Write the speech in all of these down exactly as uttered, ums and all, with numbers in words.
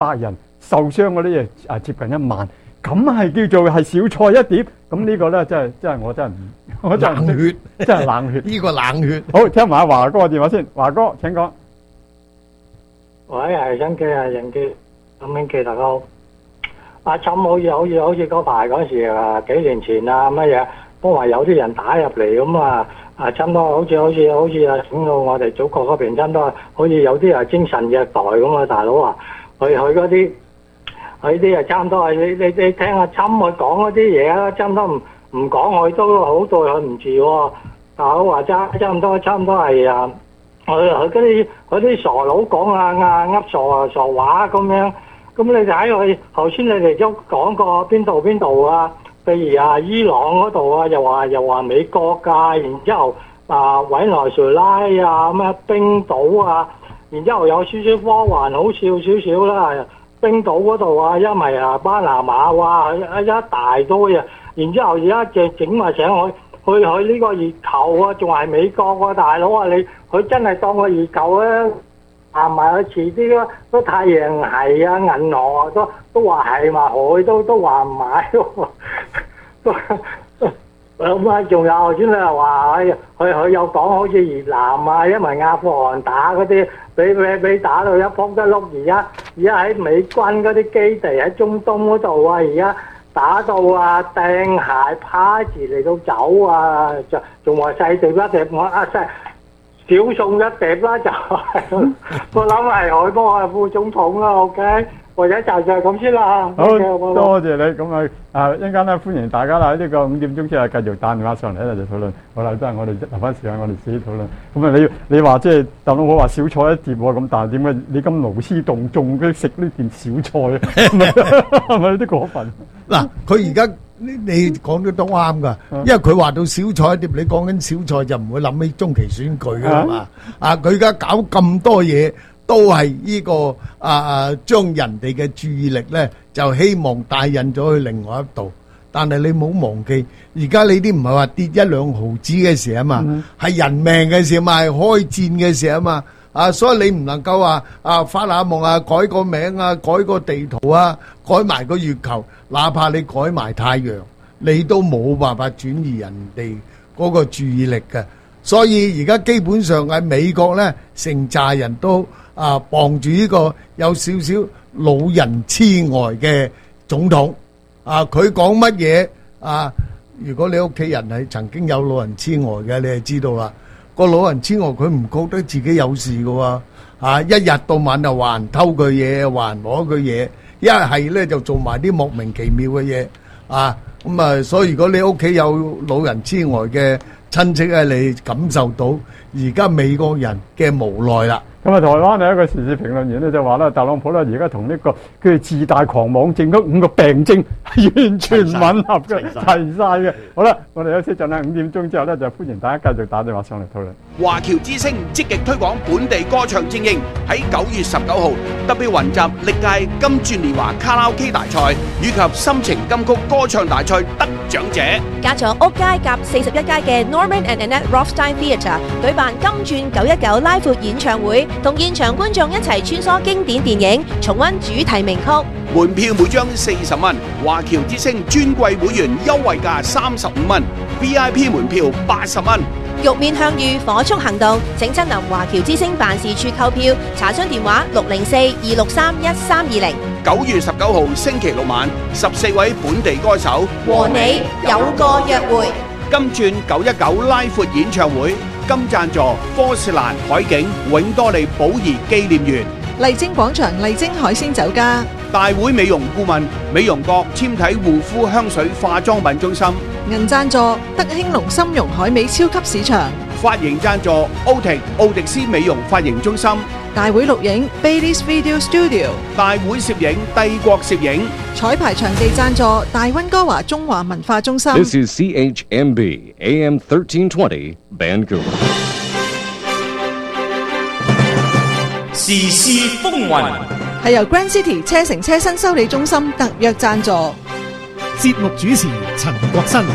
百人，受傷嗰啲嘢啊接近一萬，咁係叫做係小菜一碟。咁呢個咧真係真係我真係唔，我真係冷血， 真係冷血。 呢個冷血。 好，聽埋阿華哥嘅電話先，華哥請講。 喂，係新記係人記，咁樣記大家好。阿侵好似好似好似嗰排嗰時啊，幾年前啊乜嘢，都話有啲人打入嚟咁啊，啊侵都好似好似好似啊整到我哋祖國嗰邊侵都好似有啲啊精神虐待咁啊，大佬啊，佢佢嗰啲佢啲啊差唔多係你你你聽阿侵佢講嗰啲嘢啊，差唔多唔唔講佢都好對佢唔住喎，大佬話差差唔多差唔多係啊。佢佢嗰啲嗰啲傻佬講啊啊噏傻啊傻話咁樣，咁你睇佢頭先你哋都講過邊度邊度啊？譬如啊伊朗嗰度啊，又話又話美國㗎，然之後啊委內瑞拉啊咩冰島啊，然之後有少少科幻好笑少少啦，冰島嗰度啊，因為啊巴拿馬哇一一大堆啊，然之後而家就整埋上去。去去呢個月球啊，仲係美國喎，大佬啊！你佢真係當個月球咧，行埋去遲啲咯，都太陽系啊、銀河啊，都都話係嘛，佢都都話唔買喎。咁啊，仲有頭先你又話佢佢佢有講好似越南啊，因為阿富汗打嗰啲，俾俾俾打到一仆一碌，而家而家喺美軍嗰啲基地喺中東嗰度啊，而家。打到啊掟鞋趴住嚟到走啊，就仲話細碟一碟，我啊細少送一碟啦，就係我諗係海波啊副總統啦 ，OK， 或者就就係咁先啦。 好，多謝你，咁啊啊一陣間咧歡迎大家啦，呢個五點鐘之後繼續打電話上嚟咧就討論，好啦，都係我哋留翻時間我哋自己討論。咁啊你你話即係特朗普話小菜一碟喎，咁但係點解你咁勞師動眾嘅食呢件小菜啊？係咪有啲過分？ 嗱，佢而家你你講得都啱噶，因為佢話到小菜一碟，你講緊小菜就唔會諗起中期選舉噶啦嘛。啊，佢而家搞咁多嘢，都係呢個啊啊，將人哋嘅注意力咧，就希望帶引咗去另外一度。但係你冇忘記，而家呢啲唔係話跌一兩毫子嘅事啊嘛，係人命嘅事嘛，係開戰嘅事啊嘛。啊，所以你唔能夠話啊發下夢啊，改個名啊，改個地圖啊，改埋個月球，哪怕你改埋太陽，你都冇辦法轉移人哋嗰個注意力嘅。所以而家基本上喺美國咧，成扎人都啊傍住呢個有少少老人痴呆嘅總統。啊，佢講乜嘢啊？如果你屋企人係曾經有老人痴呆嘅，你係知道啦。個老人痴呆佢唔覺得自己有事嘅喎，啊一日到晚就話人偷佢嘢，話人攞佢嘢，一係咧就做埋啲莫名其妙嘅嘢，啊咁啊，所以如果你屋企有老人痴呆嘅親戚咧，你感受到而家美國人嘅無奈啦。 咁啊，台灣有一個時事評論員咧就話咧，特朗普咧而家同呢個佢自大狂妄症嗰五個病徵係完全唔吻合嘅，齊晒嘅。好啦，我哋休息陣啦，五點鐘之後咧就歡迎大家繼續打電話上嚟討論。 華僑之星積極推廣本地歌唱精英，喺九月十九號特別雲集歷屆金鑽年華卡拉 OK 大賽以及心情金曲歌唱大賽得獎者， 加咗屋街夾四十一街嘅 Norman and Annette Rothstein Theatre 舉辦金鑽九一九拉闊演唱會，同現場觀眾一齊穿梭經典電影，重溫主題名曲。 門票每張四十蚊，華僑之星尊貴會員優惠價三十五蚊 ，V I P 門票八十蚊。 玉面向隅，火速行動，請親臨華僑之星辦事處購票，查詢電話六零四二六三一三二零。 九月十九號星期六晚，十四位本地歌手和你有個約會。 金鑽九一九拉闊演唱會，金贊助科士蘭海景永多利寶儀紀念園。 麗晶廣場麗晶海鮮酒家。 大會美容顧問美容閣纖體護膚香水化妝品中心。 銀贊助德興隆參茸海味超級市場。 髮型贊助奧迪奧迪斯美容髮型中心。 大會錄影 Bailey's Video Studio。 大會攝影帝國攝影。 彩排場地贊助大溫哥華中華文化中心。 This is C H M B A M thirteen twenty Vancouver。 時事風雲係由 Grand City 車城車新修理中心特約贊助。 節目主持陳國新。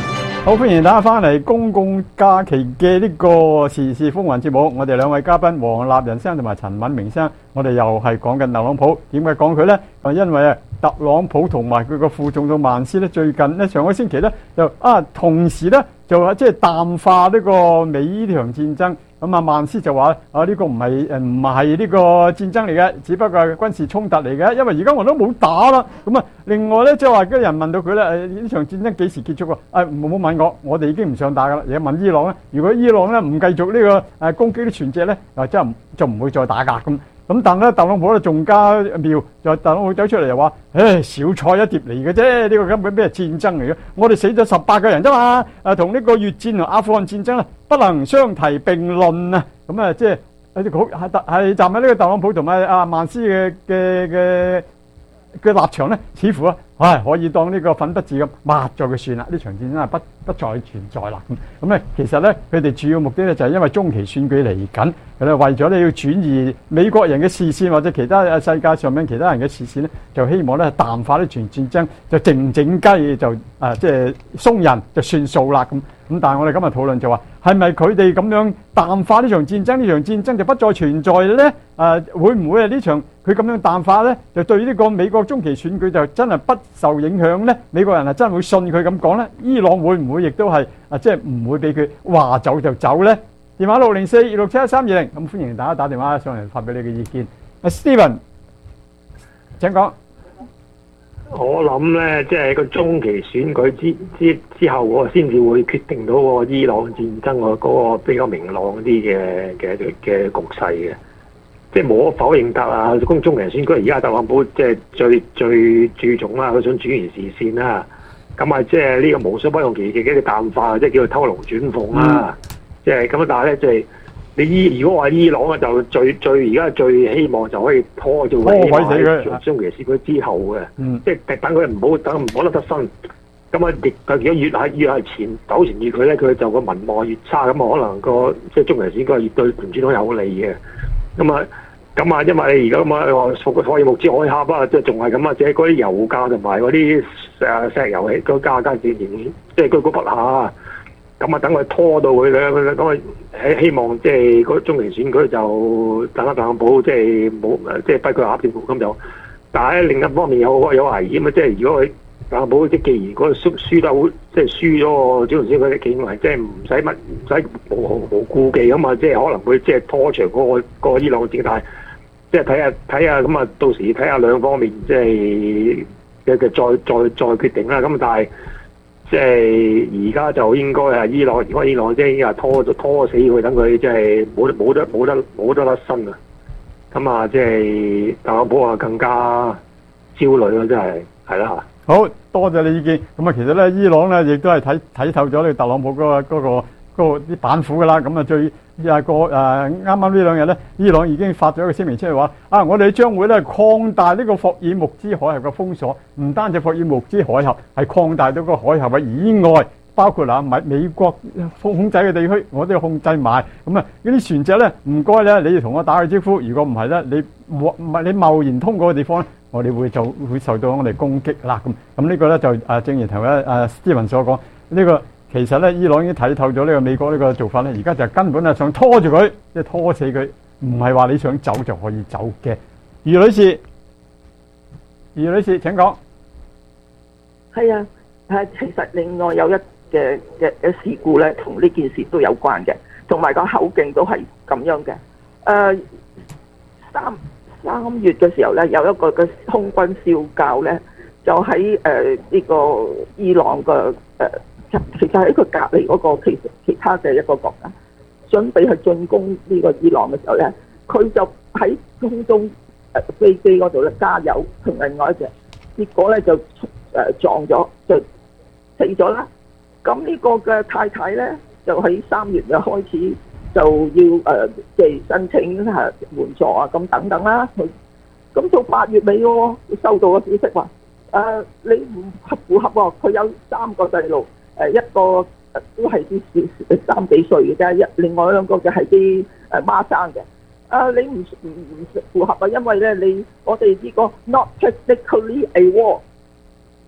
好，歡迎大家翻嚟公共假期嘅呢個時事風雲節目。我哋兩位嘉賓黃立仁生同埋陳敏明生，我哋又係講緊特朗普。點解講佢呢？啊，因為啊，特朗普同埋佢個副總統曼斯咧，最近咧上個星期咧就啊，同時咧就話即係淡化呢個美呢場戰爭。咁啊，曼斯就話啊，呢、這個唔係誒唔係呢個戰爭嚟嘅，只不過係軍事衝突嚟嘅。因為而家我都冇打啦。咁啊，另外咧即係話啲人問到佢咧誒呢場戰爭幾時結束啊？誒唔好問我，我哋已經唔想打噶啦。而家問伊朗咧，如果伊朗咧唔繼續呢、這個誒、啊、攻擊啲船隻咧，啊即係就唔會再打㗎咁。咁但咧，特朗普咧仲加妙，就特朗普走出嚟又話：，唉，小菜一碟嚟嘅啫，呢、這個根本咩戰爭嚟嘅？我哋死咗十八個人啫嘛，誒同呢個越戰同阿富汗戰爭咧，不能相提並論啊！咁啊，即係好係係站喺呢個特朗普同埋阿曼斯嘅嘅嘅嘅立場咧，似乎啊，唉可以當呢個粉筆字咁抹咗佢算啦。呢場戰爭係不不再存在啦。咁咁咧，其實咧，佢哋主要目的咧就係因為中期選舉嚟緊。佢哋為咗咧要轉移美國人嘅視線或者其他世界上面其他人嘅視線咧，就希望咧淡化呢場戰爭，就靜靜雞就啊即係鬆人就算數啦咁。咁但係我哋今日討論就話係咪佢哋咁樣淡化呢場戰爭？呢場戰爭就不再存在咧？啊會唔會啊呢場佢咁樣淡化咧，就對呢個美國中期選舉就真係不受影響咧？美國人係真係會信佢咁講咧？伊朗會唔會亦都係啊即係唔會俾佢話走就走咧？電話六零四二六七一三二零，咁歡迎大家打電話上嚟發表你嘅意見。阿 Steven，請講。 我諗咧，即係個中期選舉之之之後，我先至會決定到個伊朗戰爭個嗰個比較明朗啲嘅嘅嘅局勢嘅。即係冇可否認得啊！公中期選舉而家特朗普即係最最注重啦，佢想轉移視線啦。咁啊，即係呢個無所不用其極嘅一個淡化，即係叫做偷龍轉鳳啦。嗯即係咁啊！但係咧，即係你伊如果話伊朗啊，就最最而家最希望就可以拖住佢，希望喺中期選舉之後嘅， 嗯、 即係等佢唔好等唔好得得分。咁啊，亦如果越係越係前糾纏住佢咧，佢就個民望越差，咁啊可能個即係中期選舉越對民主黨有利嘅。咁啊，咁啊，因為你而家咁啊，話復個可以目之海峽啊，即係仲係咁啊，即係嗰啲油價同埋嗰啲誒石油氣個價格自然即係居高不下。咁啊，等佢拖到佢咧，咁啊，希希望即係嗰中期選舉就等下特朗普即係冇即係不佢下政府咁就。但係另一方面有有危險啊！即係如果佢特朗普即係既然嗰個輸輸得好，即係輸咗個主要選舉，佢認為即係唔使乜唔使無無顧忌咁啊！即係可能會即係拖長嗰個嗰個伊朗戰，但係即係睇下睇下咁啊，到時睇下兩方面即係嘅嘅再再再決定啦。咁但係。即係而家就應該係伊朗，如果伊朗即係已經係拖咗拖死佢，等佢即係冇得冇得冇得冇得甩身啊！咁啊，即係特朗普啊更加焦慮咯，真係係啦嚇。 好多謝你意見。咁啊，其實咧，伊朗咧亦都係睇睇透咗呢個特朗普嗰個嗰個嗰個啲板斧噶啦。咁啊，最啊個誒啱啱呢兩日咧，伊朗已經發咗一個聲明出嚟話啊，我哋將會咧擴大呢個霍爾木茲海峽嘅封鎖，唔單止霍爾木茲海峽，係擴大到個海峽嘅以外，包括嗱美美國控制嘅地區，我都要控制埋。咁啊，呢啲船隻咧，唔該咧，你要同我打個招呼。如果唔係咧，你唔係你貿然通過嘅地方咧，我哋會就會受到我哋攻擊啦。咁咁呢個咧就誒，正如頭先誒 Steven 所講，呢個。其實咧，伊朗已經睇透咗呢個美國呢個做法咧，而家就根本係想拖住佢，即係拖死佢，唔係話你想走就可以走嘅。余女士，余女士請講。 係啊，係其實另外有一嘅嘅嘅事故咧，同呢件事都有關嘅，同埋個口徑都係咁樣嘅。誒、呃，三三月嘅時候咧，有一個嘅空軍少校咧，就喺誒呢個伊朗嘅誒。呃其實喺佢隔離嗰個其其他嘅一個國家，準備去進攻呢個伊朗嘅時候咧，佢就喺空中誒、呃、飛機嗰度咧加油，同另外一隻，結果咧就誒、呃、撞咗，就死咗啦。咁呢個嘅太太咧，就喺三月就開始就要誒即係申請嚇援助啊，咁等等啦。佢咁到八月尾喎，收到個消息話誒、呃、你唔合符合喎，佢有三個細路。誒一個都係啲小三幾歲嘅啫，一另外兩個就係啲誒孖生嘅。啊，你唔唔唔符合啊，因為咧你我哋呢個 not technically a war，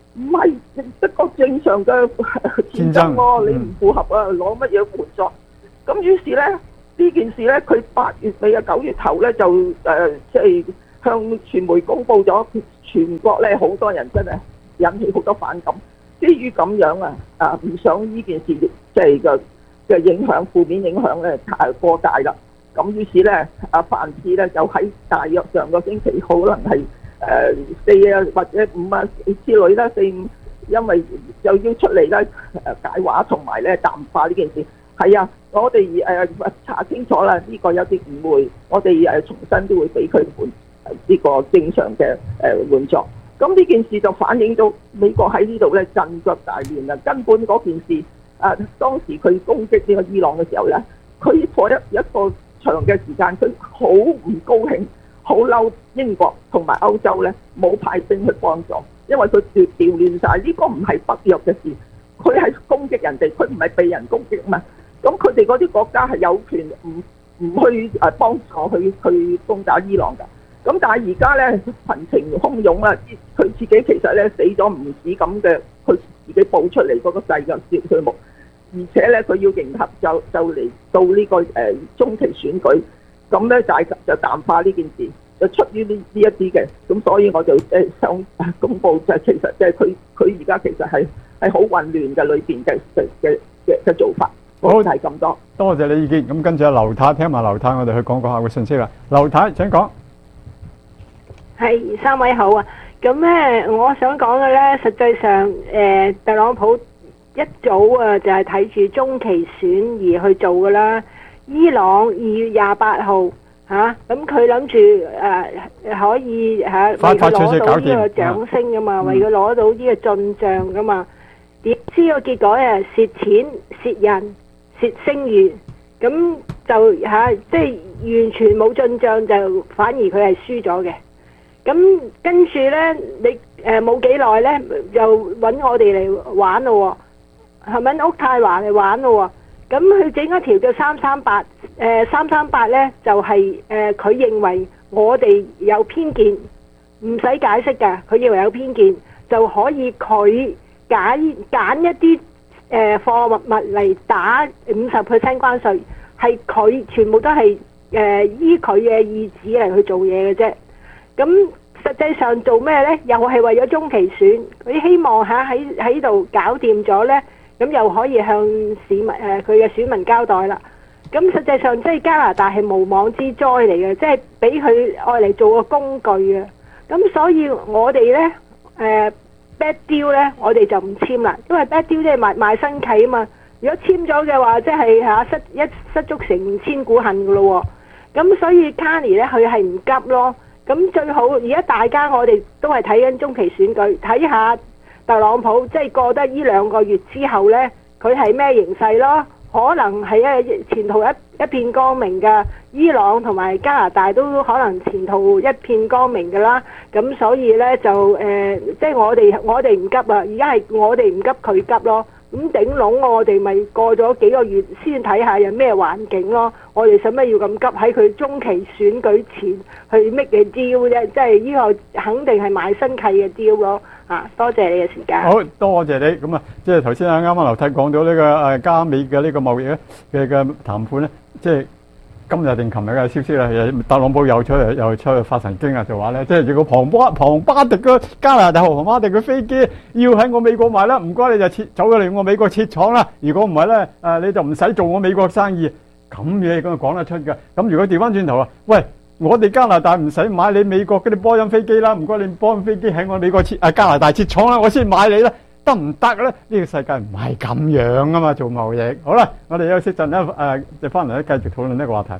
唔係一個正常嘅戰爭喎，你唔符合啊，攞乜嘢援助？咁於是咧呢件事咧，佢八月尾啊九月頭咧就誒即係向傳媒公佈咗，全國咧好多人真係引起好多反感。基於咁樣啊啊，唔想呢件事即係嘅嘅影響負面影響咧太過大啦。咁於是咧，阿范志咧就喺大約上個星期，可能係誒四啊或者五啊之類啦，四五，因為又要出嚟咧誒解話同埋咧淡化呢件事。係啊，我哋誒查清楚啦，呢個有啲誤會，我哋誒重新都會俾佢換呢個正常嘅誒援助。咁呢件事就反映到美國喺呢度咧陣腳大亂啦，根本嗰件事啊，當時佢攻擊呢個伊朗嘅時候咧，佢坐一一個長嘅時間，佢好唔高興，好嬲英國同埋歐洲咧冇派兵去幫助，因為佢調調亂晒，呢個唔係北約嘅事，佢係攻擊人哋，佢唔係被人攻擊嘛。咁佢哋嗰啲國家係有權唔唔去誒幫助去去攻打伊朗㗎。咁但係而家咧群情洶湧啦，佢自己其實咧死咗唔止咁嘅，佢自己報出嚟嗰個世界數目。而且咧，佢要迎合就就嚟到呢、這個誒、呃、中期選舉，咁咧就就淡化呢件事，就出於呢呢一啲嘅，咁所以我就誒、呃、想公佈就其實即係佢佢而家其實係係好混亂嘅裏邊嘅嘅嘅嘅嘅做法。好，就係咁多。 多謝你意見。咁跟住阿劉太聽埋劉太，我哋去講講下個信息啦。劉太請講。 係三位好啊。咁咧，我想講嘅咧，實際上誒、呃、特朗普一早啊，就係睇住中期選而去做噶啦。伊朗二月廿八號嚇，咁佢諗住誒可以嚇、啊、為佢攞到呢個掌聲噶嘛，為佢攞到呢個進帳噶嘛。點知個結果誒蝕錢、蝕人、蝕聲譽，咁就嚇、啊、即係完全冇進帳，就反而佢係輸咗嘅。咁跟住咧，你誒冇幾耐咧，又揾我哋嚟玩咯喎，係咪揾屋泰華嚟玩咯喎？咁佢整一條叫三三八，誒三三八咧就係誒佢認為我哋有偏見，唔使解釋㗎，佢認為有偏見就可以佢揀揀一啲誒貨物嚟打五十 percent 關稅，係佢全部都係誒依佢嘅意旨嚟去做嘢嘅啫。咁實際上做咩呢？又係為咗中期選，佢希望嚇喺喺度搞掂咗呢，咁又可以向市民誒佢嘅選民交代啦。咁實際上即係加拿大係無妄之災嚟嘅，即係俾佢愛嚟做個工具啊。咁所以我哋呢誒、呃、bad deal 呢，我哋就唔簽啦，因為 bad deal 即係賣賣身契啊嘛。如果簽咗嘅話，即係嚇失一失足成千古恨噶咯喎。咁所以 Carney 呢，佢係唔急咯。咁最好而家大家我哋都係睇緊中期選舉，睇下特朗普即係過得呢兩個月之後呢，佢係咩形勢咯？可能係一前途一一片光明嘅，伊朗同埋加拿大都可能前途一片光明嘅啦。咁所以呢，就誒、呃，即係我哋我哋唔急啊！而家係我哋唔急，佢急咯。咁頂籠我哋咪過咗幾個月先睇下有咩環境咯。我哋使乜要咁急喺佢中期選舉前去 make 嘅 deal 啫？即係呢個肯定係買新契嘅 deal 咯。啊，多謝你嘅時間。 好多謝你。咁啊，即係頭先啊啱啱劉太講到呢個誒加美嘅呢個貿易咧嘅嘅談判咧，即係今日定琴日嘅消息啦。特朗普又出嚟又出去發神經啊，就話咧，即係如果龐巴龐巴迪嘅加拿大龐巴迪嘅飛機要喺我美國賣啦，唔該你就撤走咗嚟我美國設廠啦。如果唔係咧，誒你就唔使做我美國生意。咁嘢咁講得出㗎。咁如果調翻轉頭啊，喂！我哋加拿大唔使買你美國嗰啲波音飛機啦，唔該你波音飛機喺我美國設啊加拿大設廠啦，我先買你啦，得唔得咧？呢、這個世界唔係咁樣啊嘛，做貿易。好啦，我哋休息陣咧，誒就翻嚟咧繼續討論呢個話題。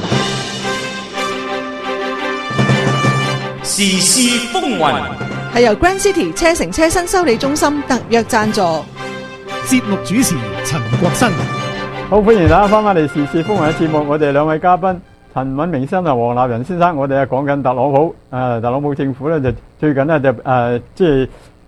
時事風雲係由 Grand City 車城車身修理中心特約贊助， 節目主持陳國新。 好，歡迎大家翻返嚟時事風雲嘅節目，我哋兩位嘉賓。陳敏明先生同黃立仁先生，我哋係講緊特朗普，誒、呃、特朗普政府咧就最近咧就誒即係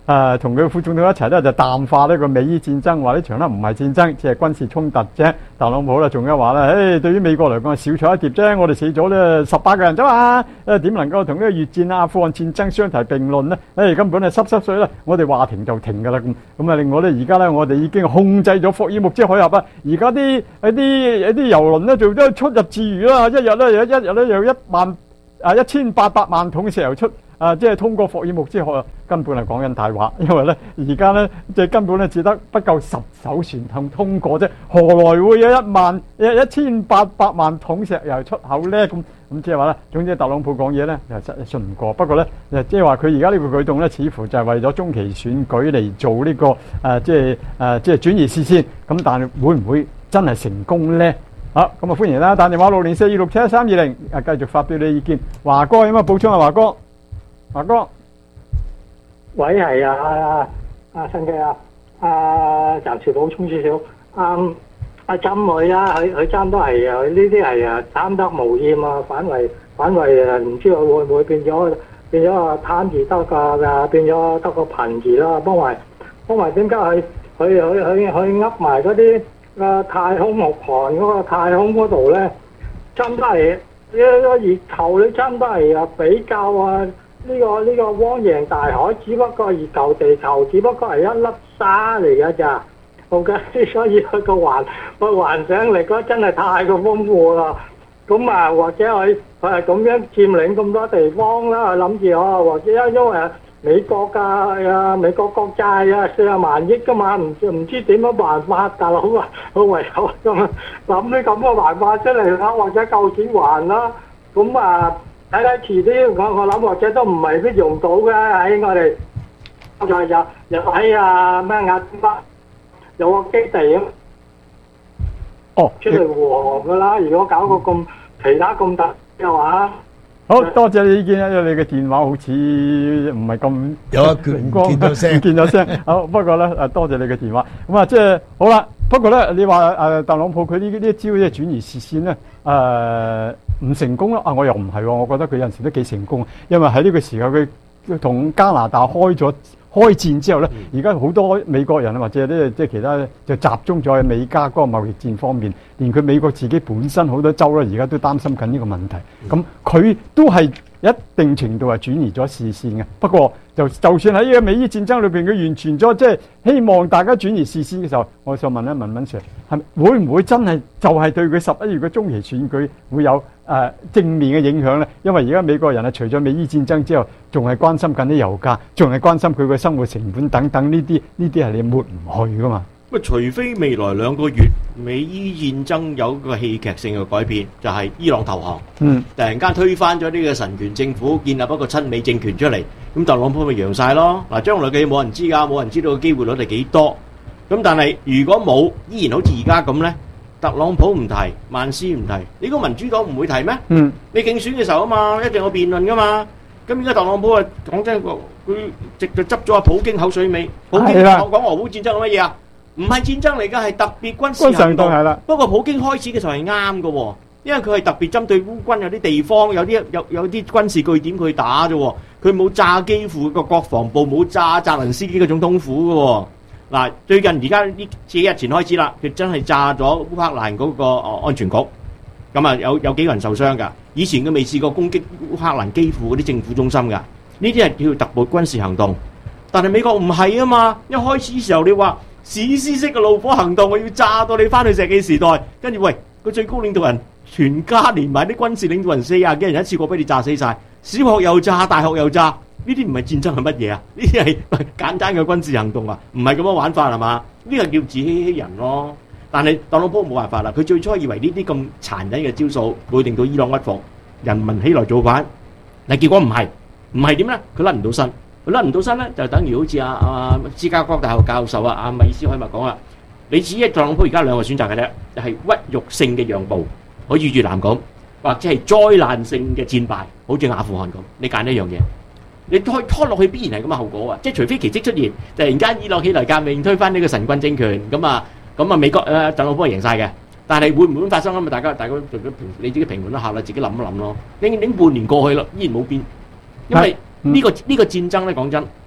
誒同佢副總統一齊咧就淡化呢個美伊戰爭，話呢場咧唔係戰爭，只係軍事衝突啫。特朗普咧仲有話咧，誒對於美國嚟講係小菜一碟啫，我哋死咗咧十八個人啫嘛，誒點能夠同呢個越戰啊、阿富汗戰爭相提並論咧？誒根本係濕濕碎啦，我哋話停就停㗎啦咁。咁啊，另外咧而家咧我哋已經控制咗霍爾木茲海峽啊，而家啲一啲一啲郵輪咧做咗出入自如啦，一日咧有一日咧有一萬啊一千八百萬桶石油出。啊！即係通過霍爾木茲海峽，根本係講緊大話，因為咧而家咧即係根本咧只得不夠十艘船通通過啫，何來會有一萬一一千八百萬桶石油出口咧？咁咁即係話咧，總之特朗普講嘢咧又真係信唔過。不過咧，即係話佢而家呢個舉動咧，似乎就係為咗中期選舉嚟做呢、這個誒、呃，即係誒、呃，即係轉移視線。咁但係會唔會真係成功咧？好，咁啊歡迎啦！打電話六零四二六七一三二零，啊繼續發表你意見。華哥有乜補充啊？華哥。華哥， 喂，係啊，阿阿新記啊，啊暫時補充少少，阿阿針佢啊，佢佢爭都係啊，呢啲係啊貪得無厭啊，反為反為啊，唔知佢會唔會變咗變咗啊貪字得個啊，變咗得個貧字啦，幫埋幫埋點解佢佢佢佢佢噏埋嗰啲啊太空木盤嗰個太空嗰度咧，真都係呢個月球你真都係啊比較啊。呢、這個呢、這個汪洋大海，只不過係月球地球，只不過係一粒沙嚟㗎咋。OK，所以佢個幻個幻想力咧真係太過豐富啦。咁啊，或者佢佢係咁樣佔領咁多地方啦，諗住哦，或者因因為美國㗎啊，美國國債啊四十萬億㗎嘛，唔知唔知點樣辦法，大佬啊，佢唯有咁諗啲咁嘅辦法出嚟啦，或者夠錢還啦。咁啊〜睇睇遲啲，我我諗或者都唔係必用到嘅喺我哋，就有有喺啊咩亞巴有個基地啊， 哦出嚟和㗎啦。如果搞個咁其他咁大嘅話， 好多謝你意見啊！因為你嘅電話好似唔係咁有一見光， 見到聲， 見到聲。好，不過咧誒，多謝你嘅電話。咁啊，即係好啦。不過咧，你話誒特朗普佢呢呢一招即係轉移視線咧，誒唔成功啦。啊，我又唔係喎，我覺得佢有陣時都幾成功，因為喺呢個時候佢同加拿大開咗開戰之後咧，而家好多美國人啊，或者啲即係其他就集中咗喺美加嗰個貿易戰方面，連佢美國自己本身好多州咧，而家都擔心緊呢個問題。咁佢都係一定程度係轉移咗視線嘅。不過就就算喺呢個美伊戰爭裏邊，佢完全咗即係希望大家轉移視線嘅時候，我想問一問文 Sir，係會唔會真係就係對佢十一月嘅中期選舉會有誒、呃、正面嘅影響咧？因為而家美國人啊，除咗美伊戰爭之後，仲係關心緊啲油價，仲係關心佢嘅生活成本等等呢啲，呢啲係你抹唔去噶嘛？ 咁除非未來兩個月美伊戰爭有個戲劇性嘅改變，就係、是、伊朗投降， 嗯， 突然間推翻咗呢個神權政府，建立一個親美政權出嚟，咁特朗普咪贏晒咯。嗱，將來嘅嘢冇人知㗎，冇人知道嘅機會率係幾多。咁但係如果冇，依然好似而家咁咧，特朗普唔提，萬斯唔提，你個民主黨唔會提咩？ 嗯， 你競選嘅時候啊嘛，一定有辯論㗎嘛。咁而家特朗普啊，講真個，佢直就執咗阿普京口水尾。普京講講俄烏戰爭係乜嘢啊？唔係戰爭嚟㗎，係特別軍事行動。係啦。不過普京開始嘅時候係啱嘅喎，因為佢係特別針對烏軍有啲地方，有啲有有啲軍事據點佢打啫喎。佢冇炸基輔個國防部，冇炸澤連斯基個總統府嘅喎。嗱，最近而家呢幾日前開始啦，佢真係炸咗烏克蘭嗰個安全局。咁啊，有有幾個人受傷㗎。以前佢未試過攻擊烏克蘭基輔嗰啲政府中心㗎。呢啲係叫特別軍事行動。但係美國唔係啊嘛，一開始時候你話史詩式嘅怒火行動，我要炸到你翻去石器時代，跟住喂個最高領導人全家連埋啲軍事領導人四廿幾人一次過俾你炸死晒，小學又炸，大學又炸，呢啲唔係戰爭係乜嘢啊？呢啲係簡單嘅軍事行動啊，唔係咁樣玩法係嘛？呢個叫自欺欺人咯。但係特朗普冇辦法啦，佢最初以為呢啲咁殘忍嘅招數會令到伊朗屈服，人民起來造反，但結果唔係，唔係點咧？佢甩唔到身。佢甩唔到身咧，就等於好似阿阿芝加哥大學教授啊，阿米斯海默講啦，你只係特朗普而家兩個選擇嘅啫，就係、是、屈辱性嘅讓步，好似越南咁，或者係災難性嘅戰敗，好似阿富汗咁，你揀一樣嘢，你拖拖落去必然係咁嘅後果啊！即係除非奇蹟出現，突然間伊朗起來革命，推翻呢個神棍政權，咁啊咁啊美國誒、呃、特朗普係贏晒嘅，但係會唔會發生咁啊？大家大家做咗評，你自己評論一下啦，自己諗一諗咯。已經半年過去啦，依然冇變，因為。呢、這個呢、這個戰爭咧，講真，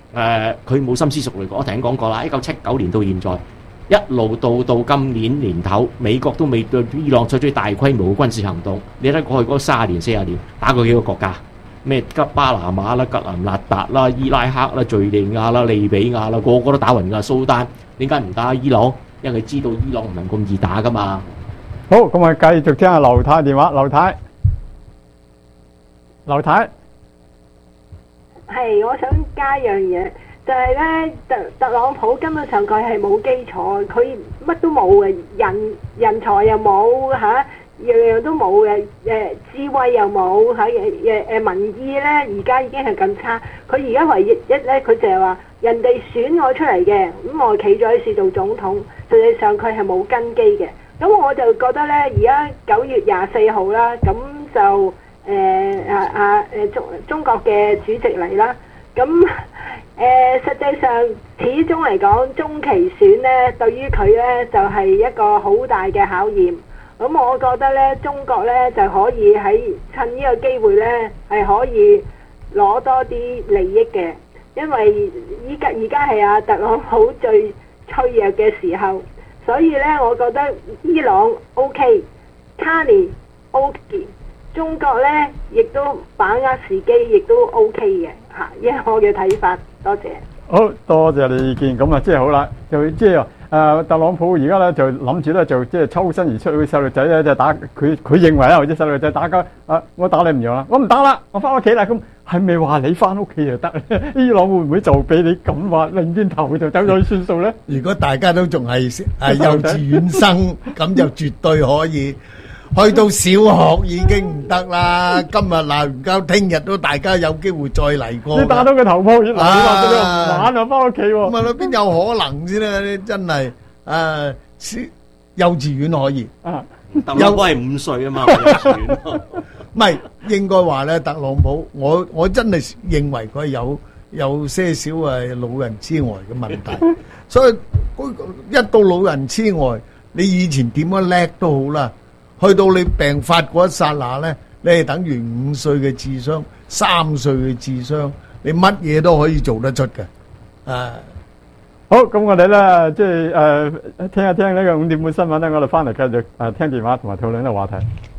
誒佢冇深思熟慮過。我頭先講過啦，一九七九年到現在，一路到到今年年頭，美國都未對伊朗採取大規模嘅軍事行動。你睇過去嗰三十年、四十年，打過幾個國家？咩吉巴拿馬啦、吉蘭納達啦、伊拉克啦、敍利亞啦、利比亞啦，個個都打暈㗎。蘇丹點解唔打伊朗？因為佢知道伊朗唔係咁易打㗎嘛。 好，咁我繼續聽下劉太電話。劉太，劉太， 係我想加樣嘢，就係咧特特朗普根本上佢係冇基礎，佢乜都冇嘅，人人才又冇嚇。樣樣都冇嘅，誒智慧又冇嚇，誒誒民意咧而家已經係咁差。佢而家唯一一咧，佢就係話人哋選我出嚟嘅，咁我企咗喺處做總統，實際上佢係冇根基嘅。咁我就覺得咧，而家九月廿四號啦，咁就誒啊啊誒中中國嘅主席嚟啦。咁誒、呃、實際上始終嚟講，中期選咧對於佢咧就係、是、一個好大嘅考驗。咁我覺得咧，中國咧就可以喺趁呢個機會咧，係可以攞多啲利益嘅，因為依家而家係阿特朗普最脆弱嘅時候，所以咧，我覺得伊朗 OK， 卡尼 OK， 中國咧亦都把握時機，亦都 OK 嘅嚇，依係我嘅睇法，多謝。 好多謝你意見，咁啊，即係好啦，就即係。誒特朗普而家咧就諗住咧就即係抽身而出，佢細路仔咧就打佢，佢認為啊，或者細路仔打交啊，我打你唔用啦，我唔打啦，我翻屋企啦。咁係咪話你翻屋企就得咧？伊朗會唔會就俾你咁話擰轉頭就走咗算數咧？ 如果大家都仲係誒幼稚園生，咁就絕對可以。去到小學已經唔得啦，今日鬧唔交，聽日都大家有機會再嚟過。 你打到個頭破血流，你話佢唔玩啊，翻屋企喎。 咁啊，邊有可能先咧？你真係誒，幼稚園可以。 啊，特朗普係五歲啊嘛，幼稚園。 唔係應該話咧，特朗普，我我真係認為佢有有些少誒老人痴呆嘅問題，所以一到老人痴呆，你以前點樣叻都好啦。去到你病發嗰一剎那咧，你係等於五歲嘅智商、三歲嘅智商，你乜嘢都可以做得出嘅。誒， 好，咁我哋咧即係誒聽一聽呢個五點半新聞咧，我哋翻嚟繼續誒聽電話同埋討論呢個話題。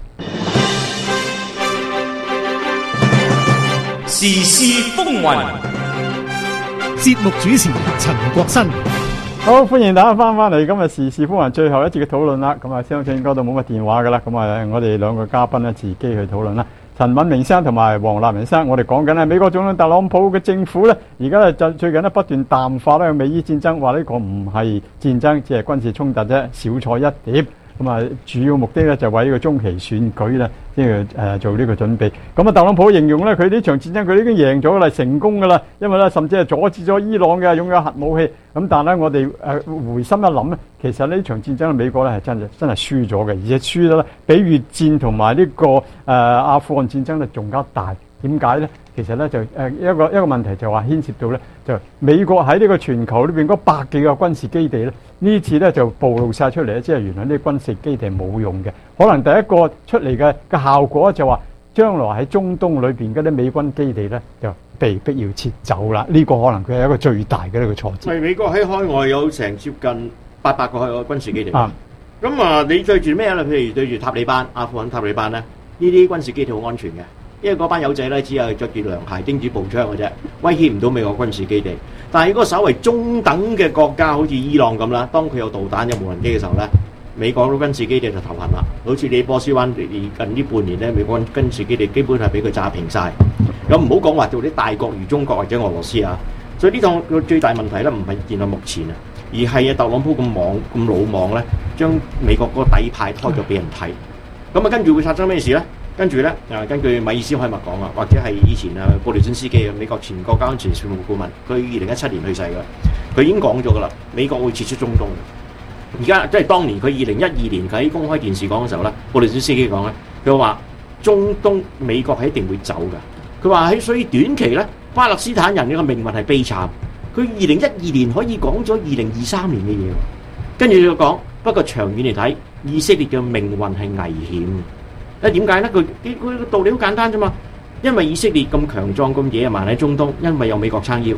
時事風雲， 節目主持陳國新。 好，歡迎大家翻返嚟今日時事風雲最後一節嘅討論啦。咁啊，相信嗰度冇乜電話噶啦。咁啊，我哋兩個嘉賓咧自己去討論啦。陳敏明生同埋黃立明生，我哋講緊咧美國總統特朗普嘅政府咧，而家咧就最近咧不斷淡化咧美伊戰爭，話呢個唔係戰爭，只係軍事衝突啫，小菜一碟。咁啊，主要目的咧就為呢個中期選舉咧，即係誒做呢個準備。咁啊，特朗普形容咧，佢呢場戰爭佢已經贏咗啦，成功噶啦，因為咧甚至係阻止咗伊朗嘅擁有核武器。咁但係咧，我哋誒回心一諗咧，其實呢場戰爭美國咧係真係真係輸咗嘅，而且輸得咧比越戰同埋呢個誒、呃、阿富汗戰爭咧仲加大。點解咧？其實咧就誒一個一個問題就話牽涉到咧，就美國喺呢個全球裏邊嗰百幾個軍事基地咧，呢次咧就暴露晒出嚟咧，即係原來呢啲軍事基地係冇用嘅。可能第一個出嚟嘅嘅效果就話，將來喺中東裏邊嗰啲美軍基地咧就被逼要撤走啦。呢、這個可能佢係一個最大嘅呢個挫折。 係美國喺海外有成接近八百個海外軍事基地。 啊， 咁啊，你對住咩咧？譬如對住塔利班、阿富汗塔利班咧，呢啲軍事基地好安全嘅。因為嗰班友仔咧，只係着住涼鞋、釘住步槍嘅啫，威脅唔到美國軍事基地。但係如果稍為中等嘅國家，好似伊朗咁啦，當佢有導彈、有無人機嘅時候咧，美國嘅軍事基地就頭痕啦。好似你波斯灣近呢半年咧，美國軍事基地基本係俾佢炸平晒。咁唔好講話做啲大國如中國或者俄羅斯啊。所以呢趟個最大問題咧，唔係見到目前啊，而係啊特朗普咁莽咁魯莽咧，將美國嗰個底牌開咗俾人睇。咁啊，跟住會發生咩事咧？跟住咧，啊，根據米爾斯海默講啊，或者係以前啊，布雷頓斯基啊，美國前國家安全事務顧問，佢二零一七年去世嘅，佢已經講咗噶啦，美國會撤出中東。而家即係當年佢二零一二年喺公開電視講嘅時候咧，布雷頓斯基講咧，佢話中東美國係一定會走㗎。佢話喺所以短期咧，巴勒斯坦人嘅命運係悲慘。佢二零一二年可以講咗二零二三年嘅嘢，跟住佢講，不過長遠嚟睇，以色列嘅命運係危險。誒點解咧？佢佢個道理好簡單啫嘛，因為以色列咁強壯咁野蠻喺中東，因為有美國撐腰。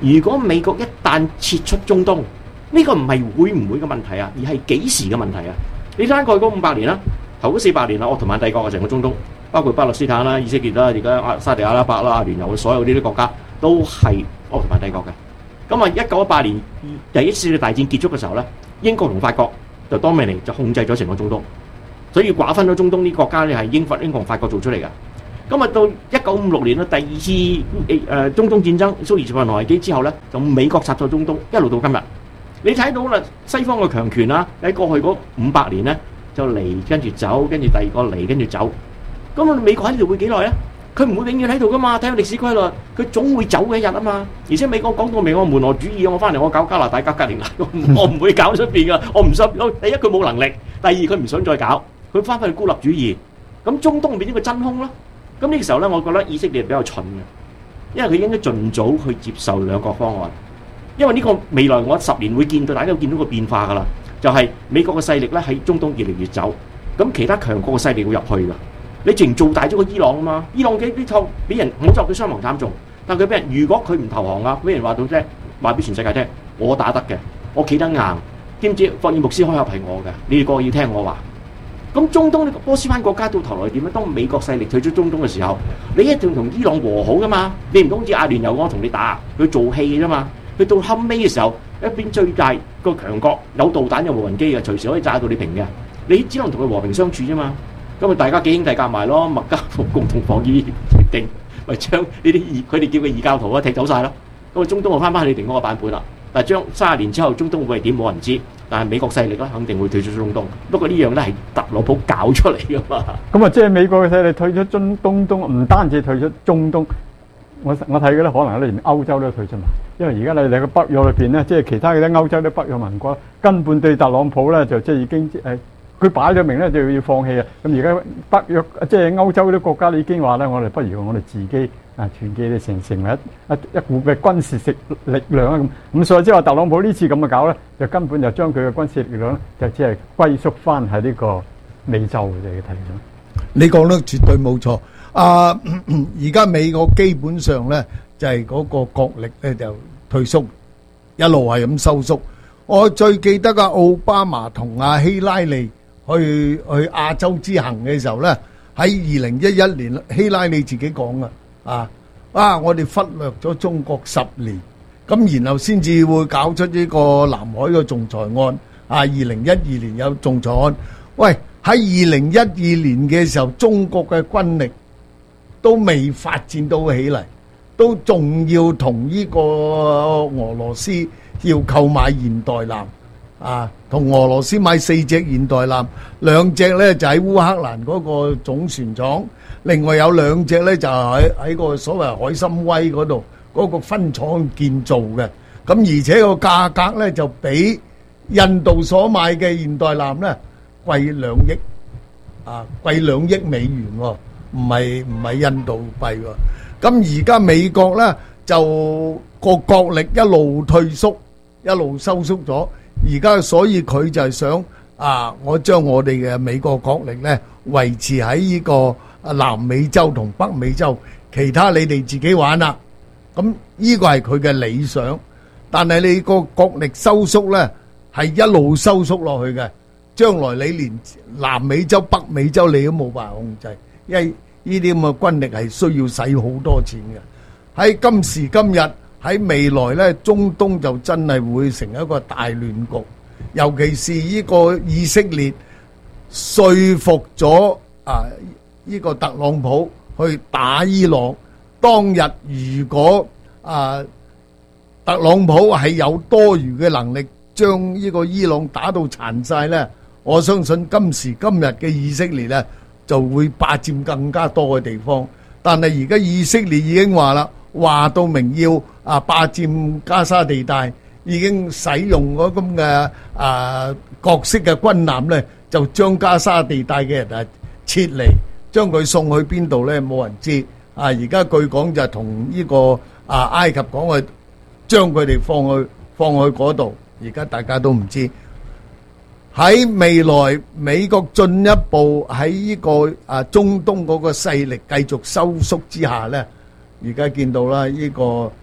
如果美國一旦撤出中東，呢個唔係會唔會嘅問題啊，而係幾時嘅問題啊？你睇過去嗰五百年啦，頭嗰四百年啦，奧圖曼帝國嘅成個中東，包括巴勒斯坦啦、以色列啦、而家沙地阿拉伯啦、聯酋嘅所有呢啲國家都係奧圖曼帝國嘅。咁啊，一九一八年第一次世界大戰結束嘅時候咧，英國同法國就當命嚟就控制咗成個中東，所以瓜分咗中東啲國家咧係英法英國同法國做出嚟嘅。咁啊，到一九五六年啦，第二次誒、呃、中東戰爭蘇伊士運河危機之後咧，就美國插咗中東，一路到今日。你睇到啦，西方嘅強權啦，喺過去嗰五百年咧就嚟跟住走，跟住第二個嚟跟住走。咁啊，美國喺呢度會幾耐啊？佢唔會永遠喺度噶嘛，睇下歷史規律，佢總會走嘅一日啊嘛。而且美國講到明我門羅主義，我翻嚟我搞加拿大、搞格陵蘭，我唔會搞出邊噶，我唔信。第一佢冇能力，第二佢唔想再搞，佢翻返去孤立主義。咁中東變咗個真空咯。咁呢個時候咧，我覺得以色列比較蠢嘅，因為佢應該盡早去接受兩國方案。因為呢個未來我十年會見到，大家都見到個變化噶啦，就係、是、美國嘅勢力咧喺中東越嚟越走，咁其他強國嘅勢力會入去噶。你淨做大咗個伊朗啊嘛，伊朗嘅呢套俾人恐襲，佢傷亡慘重，但佢俾人如果佢唔投降啊，俾人話到啫，話俾全世界聽，我打得嘅，我企得硬，知唔知？霍爾木茲開合係我嘅，你哋個個要聽我話。咁中東呢個波斯灣國家到頭來點咧？當美國勢力退出中東嘅時候，你一定同伊朗和好噶嘛？你唔通好似阿聯酋我同你打，佢做戲嘅啫嘛？佢到後尾嘅時候，一邊最大個強國有導彈有無人機嘅，隨時可以炸到你平嘅。你只能同佢和平相處啫嘛。咁咪大家幾兄弟夾埋咯，麥加同共同防禦協定，咪將呢啲異佢哋叫嘅異教徒啊踢走晒咯。咁啊，中東就翻返去你定嗰個版本啦。但係將三十年之後，中東會係點冇人知，但係美國勢力咧肯定會退出中東。不過呢樣咧係特朗普搞出嚟噶嘛。 咁啊，即係美國嘅勢力退出中東東，唔單止退出中東。我我睇嘅咧，可能連歐洲都退出埋，因為而家你哋個北約裏邊咧，即係其他嘅啲歐洲啲北約盟國根本對特朗普咧就即係已經誒，佢擺咗明咧就要放棄啊。咁而家北約即係歐洲啲國家，你已經話咧，我哋不如我哋自己啊團結啲成成為一一一股嘅軍事力力量啊咁。咁所以即係話特朗普呢次咁嘅搞咧，就根本就將佢嘅軍事力量咧就只係歸縮翻喺呢個美洲嘅睇咗。 你講得絕對冇錯。啊！而家美國基本上咧就係、是、嗰個國力咧就退縮，一路係咁收縮。我最記得啊，奧巴馬同阿希拉里去去亞洲之行嘅時候咧，喺二零一一年，希拉里自己講啊，啊啊！我哋忽略咗中國十年，咁然後先至會搞出呢個南海嘅仲裁案。啊，二零一二年有仲裁案。喂，喺二零一二年嘅時候，中國嘅軍力都未發展到起嚟，都仲要同呢個俄羅斯要購買現代艦啊，同俄羅斯買四隻現代艦，兩隻咧就喺烏克蘭嗰個總船廠，另外有兩隻咧就喺喺個所謂海參崴嗰度嗰個分廠建造嘅。咁而且個價格咧就比印度所買嘅現代艦咧貴兩億啊，貴兩億美元喎。唔係唔係印度幣喎，咁而家美國咧就個國力一路退縮，一路收縮咗，而家所以佢就係想啊，我將我哋嘅美國國力咧維持喺呢個南美洲同北美洲，其他你哋自己玩啦。咁呢個係佢嘅理想，但係你個國力收縮咧係一路收縮落去嘅，將來你連南美洲、北美洲你都冇辦法控制。因為呢啲咁嘅軍力係需要使好多錢嘅，喺今時今日喺未來咧，中東就真係會成一個大亂局，尤其是呢個以色列說服咗啊呢個特朗普去打伊朗。當日如果啊特朗普係有多餘嘅能力將呢個伊朗打到殘晒咧，我相信今時今日嘅以色列咧就會霸佔更加多嘅地方。但係而家以色列已經話啦，話到明要啊霸佔加沙地帶，已經使用嗰咁嘅啊各式嘅軍艦咧，就將加沙地帶嘅人啊撤離，將佢送去邊度咧冇人知。啊！而家據講就係同呢個啊埃及講去將佢哋放去放去嗰度，而家大家都唔知。喺未來美國進一步喺呢個啊中東嗰個勢力繼續收縮之下咧，而家見到啦，呢個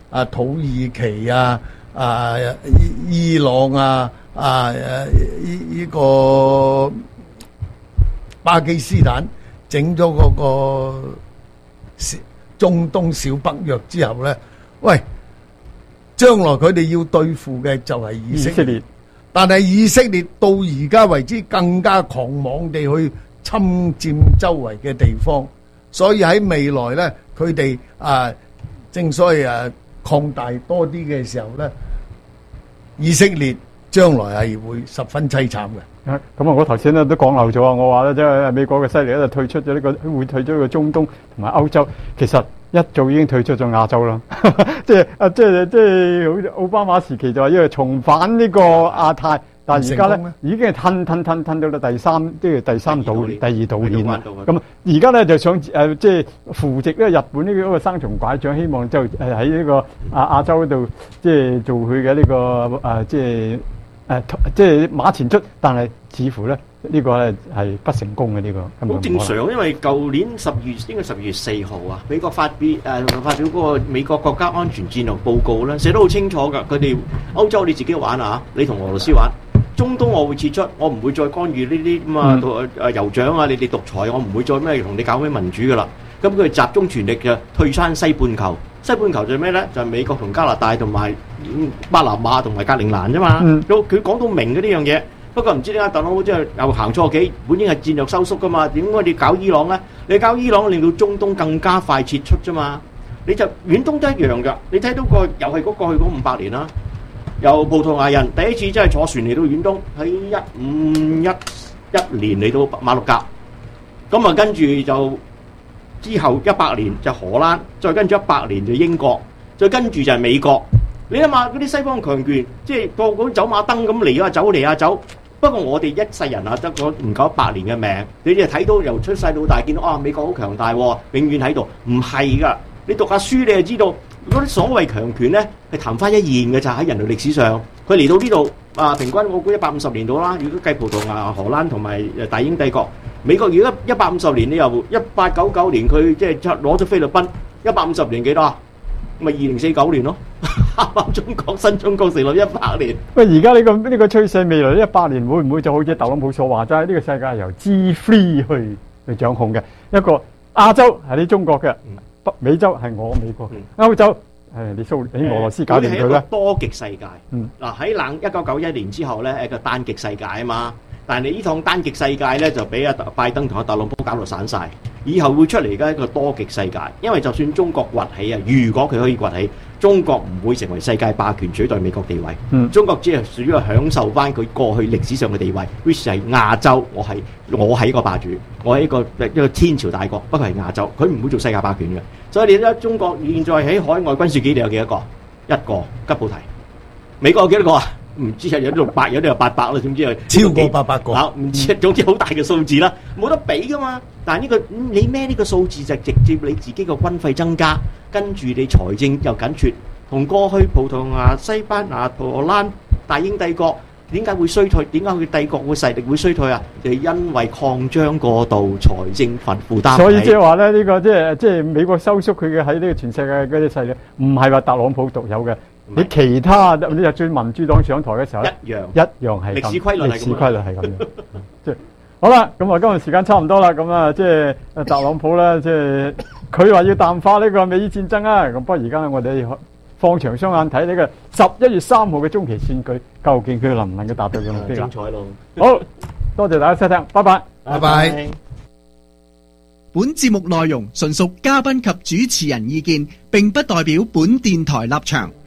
啊土耳其啊、啊伊伊朗啊、啊誒依依個巴基斯坦整咗嗰個中東小北約之後咧，喂，將來佢哋要對付嘅就係以色列，但係以色列到而家為止更加狂妄地去侵佔周圍嘅地方，所以喺未來咧，佢哋啊，正所謂啊擴大多啲嘅時候咧，以色列將來係會十分凄慘嘅。 咁啊，我頭先咧都講漏咗啊！我話咧，即係美國嘅犀利咧，就退出咗呢、這個，會退出呢個中東同埋歐洲。其實一早已經退出咗亞洲啦。即係啊，即係即係好似奧巴馬時期就話因為重返呢個亞太，但係而家咧已經係吞吞吞吞到到第三，即係第三島、第二島鏈啦。咁而家咧就想誒、呃，即係扶植咧日本呢個生蟲拐杖，希望就誒喺呢個亞亞洲度即係做佢嘅呢個誒、呃、即係。誒、呃，即係馬前出，但係似乎咧呢、這個咧係不成功嘅呢、這個。 好正常，因為舊年十月應該十月四號啊，美國發表誒、呃、發表嗰個美國國家安全戰略報告咧，寫得好清楚㗎。佢哋歐洲你自己玩啊，你同俄羅斯玩，中東我會撤出，我唔會再干預呢啲咁啊誒酋長啊，你哋獨裁，我唔會再咩同你搞咩民主㗎啦。咁佢集中全力嘅退山西半球。西半球就係咩咧？就係、是、美國同加拿大同埋巴拿馬同埋格陵蘭啫嘛。佢、嗯、講到明嘅呢樣嘢，不過唔知點解特朗普即係又行錯棋，本應係戰略收縮噶嘛？點解你搞伊朗咧？你搞伊朗令到中東更加快撤出啫嘛？你就遠東都一樣㗎。你睇到個又係嗰過去嗰五百年啦，由葡萄牙人第一次真係坐船嚟到遠東，喺一五一一年嚟到馬六甲，咁啊跟住就。之後一百年就荷蘭，再跟住一百年就英國，再跟住就係美國。你諗下嗰啲西方強權，即係個個走馬燈咁嚟啊走嚟啊走。不過我哋一世人啊得個唔夠一百年嘅命，你哋睇到由出世到大，見到啊美國好強大，永遠喺度。唔係㗎，你讀下書你就知道，嗰啲所謂強權咧係曇花一現嘅咋，喺人類歷史上。佢嚟到呢度啊，平均我估一百五十年到啦。如果計葡萄牙、荷蘭同埋誒大英帝國。美國如果一百五十年，你又一八九九年佢即係攞咗菲律賓，一百五十年幾多啊？咪二零四九年咯，啱啱中國新中國成立一百年。 喂，而家呢個呢個趨勢，未來呢一百年會唔會就好似特朗普所話齋，呢個世界係由 G 三 去去掌控嘅？一個亞洲係你中國嘅，北美洲係我美國，歐洲係你蘇你俄羅斯搞掂佢咧。 多極世界。嗯。嗱喺冷一九九一年之後咧，係一個單極世界啊嘛。但係你呢趟單極世界咧，就俾阿拜登同阿特朗普搞到散晒。以後會出嚟嘅一個多極世界，因為就算中國崛起啊，如果佢可以崛起，中國唔會成為世界霸權取代美國地位。嗯、中國只係屬於享受翻佢過去歷史上嘅地位 ，which 係亞洲，我係我係一個霸主，我係一個一個天朝大國，不過係亞洲，佢唔會做世界霸權嘅。所以你睇中國現在喺海外軍事基地有幾多個？一個吉布提。美國有幾多個啊？唔知係有啲六百，有啲有八百啦，總之係超過八百個。 啊，唔知，總之好大嘅數字啦，冇得比噶嘛。但係呢個你孭呢個數字就直接你自己個軍費增加，跟住你財政又緊缺，同過去葡萄牙、西班牙、荷蘭、大英帝國點解會衰退？點解佢帝國會勢力會衰退啊？就係因為擴張過度，財政份負擔。 所以即係話咧，呢個即係即係美國收縮佢嘅喺呢個全世界嗰啲勢力，唔係話特朗普獨有嘅。你其他你就算民主黨上台嘅時候一樣一樣係咁， 歷史規律係咁，歷史規律係咁樣。即係好啦，咁啊今日時間差唔多啦，咁啊即係特朗普咧，即係佢話要淡化呢個美伊戰爭啊，咁不過而家我哋放長雙眼睇呢個十一月三號嘅中期選舉，究竟佢能唔能夠達到嘅目標？ 精彩咯！ 好多謝大家收聽，拜拜， 拜拜。 本節目內容純屬嘉賓及主持人意見，並不代表本電台立場。